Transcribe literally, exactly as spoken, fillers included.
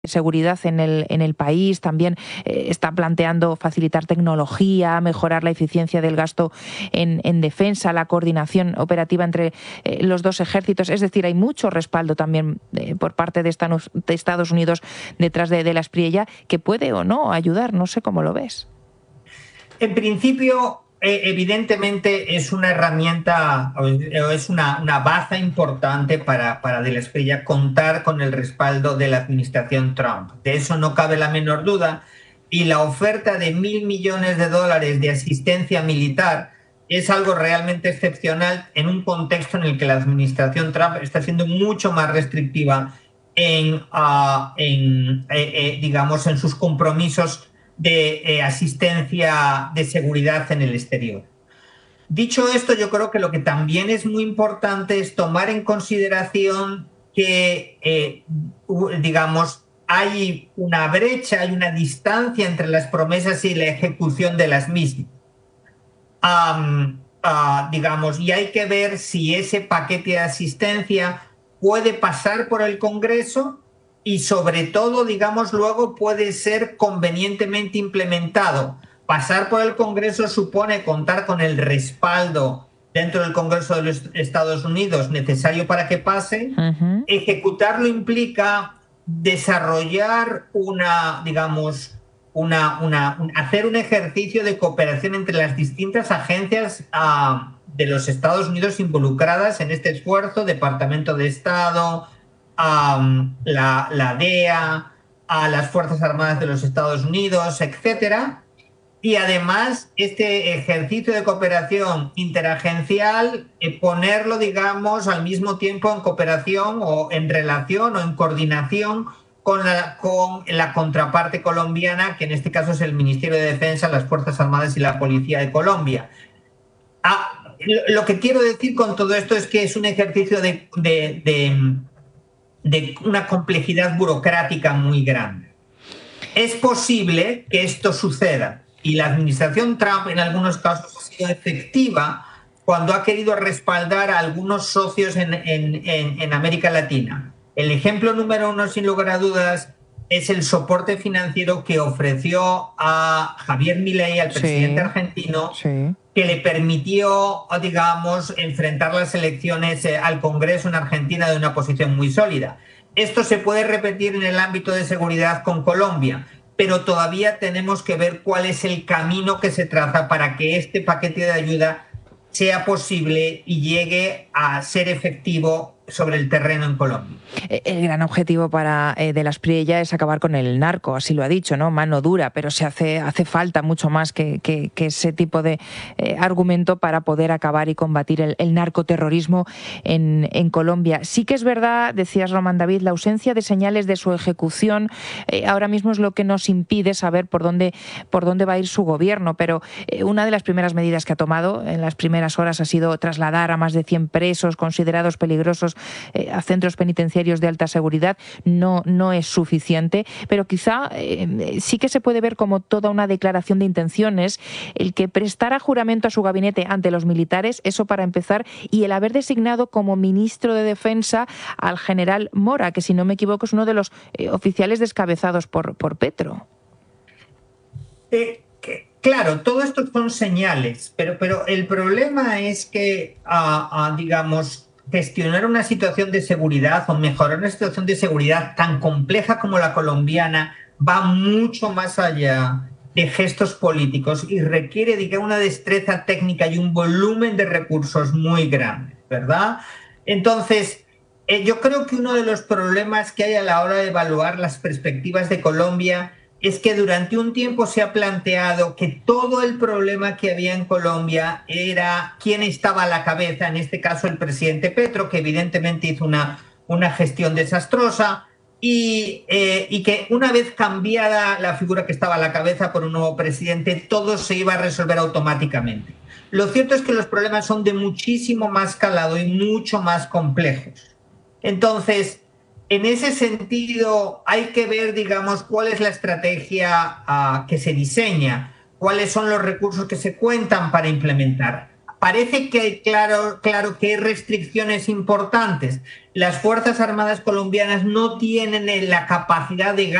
seguridad en el, en el país, también eh, está planteando facilitar tecnología, mejorar la eficiencia del gasto en, en defensa, la coordinación operativa entre eh, los dos ejércitos. Es decir, hay mucho respaldo también eh, por parte de Estados, de Estados Unidos detrás de, de la Espriella, que puede o no ayudar. No sé cómo lo ves. En principio, eh, evidentemente es una herramienta, o es una, una baza importante para, para De la Espriella contar con el respaldo de la administración Trump. De eso no cabe la menor duda. Y la oferta de mil millones de dólares de asistencia militar es algo realmente excepcional en un contexto en el que la administración Trump está siendo mucho más restrictiva en, uh, en eh, eh, digamos, en sus compromisos de eh, asistencia de seguridad en el exterior. Dicho esto, yo creo que lo que también es muy importante es tomar en consideración que, eh, digamos, hay una brecha, hay una distancia entre las promesas y la ejecución de las mismas. Um, uh, digamos, y hay que ver si ese paquete de asistencia puede pasar por el Congreso y sobre todo, digamos, luego puede ser convenientemente implementado. Pasar por el Congreso supone contar con el respaldo dentro del Congreso de los Estados Unidos necesario para que pase. Uh-huh. Ejecutarlo implica desarrollar una, digamos, una, una, un, hacer un ejercicio de cooperación entre las distintas agencias uh, de los Estados Unidos involucradas en este esfuerzo, Departamento de Estado, Um, la, la D E A, a las Fuerzas Armadas de los Estados Unidos, etcétera. Y además, este ejercicio de cooperación interagencial, eh, ponerlo, digamos, al mismo tiempo en cooperación o en relación o en coordinación con la, con la contraparte colombiana, que en este caso es el Ministerio de Defensa, las Fuerzas Armadas y la Policía de Colombia. Ah, lo que quiero decir con todo esto es que es un ejercicio de... de, de de una complejidad burocrática muy grande. Es posible que esto suceda y la administración Trump en algunos casos ha sido efectiva cuando ha querido respaldar a algunos socios en, en, en, en América Latina. El ejemplo número uno, sin lugar a dudas, es el soporte financiero que ofreció a Javier Milei, al presidente sí, argentino, sí. que le permitió, digamos, enfrentar las elecciones al Congreso en Argentina de una posición muy sólida. Esto se puede repetir en el ámbito de seguridad con Colombia, pero todavía tenemos que ver cuál es el camino que se traza para que este paquete de ayuda sea posible y llegue a ser efectivo sobre el terreno en Colombia. El gran objetivo para eh, De la Espriella es acabar con el narco, así lo ha dicho, ¿no? Mano dura, pero se hace, hace falta mucho más que, que, que ese tipo de eh, argumento para poder acabar y combatir el, el narcoterrorismo en, en Colombia. Sí que es verdad, decías Román David, la ausencia de señales de su ejecución eh, ahora mismo es lo que nos impide saber por dónde, por dónde va a ir su gobierno, pero eh, una de las primeras medidas que ha tomado en las primeras horas ha sido trasladar a más de cien presos considerados peligrosos a centros penitenciarios de alta seguridad. No, no es suficiente, pero quizá eh, sí que se puede ver como toda una declaración de intenciones el que prestara juramento a su gabinete ante los militares, eso para empezar, y el haber designado como ministro de Defensa al general Mora, que si no me equivoco es uno de los eh, oficiales descabezados por, por Petro. Eh, que, claro, todo esto son señales, pero, pero el problema es que, uh, uh, digamos, gestionar una situación de seguridad o mejorar una situación de seguridad tan compleja como la colombiana va mucho más allá de gestos políticos y requiere, digamos, una destreza técnica y un volumen de recursos muy grande, ¿verdad? Entonces, eh, yo creo que uno de los problemas que hay a la hora de evaluar las perspectivas de Colombia es que durante un tiempo se ha planteado que todo el problema que había en Colombia era quién estaba a la cabeza, en este caso el presidente Petro, que evidentemente hizo una, una gestión desastrosa, y, eh, y que una vez cambiada la figura que estaba a la cabeza por un nuevo presidente, todo se iba a resolver automáticamente. Lo cierto es que los problemas son de muchísimo más calado y mucho más complejos. Entonces, en ese sentido, hay que ver, digamos, cuál es la estrategia uh, que se diseña, cuáles son los recursos que se cuentan para implementar. parece que hay claro, claro que hay restricciones importantes. Las Fuerzas Armadas colombianas no tienen la capacidad de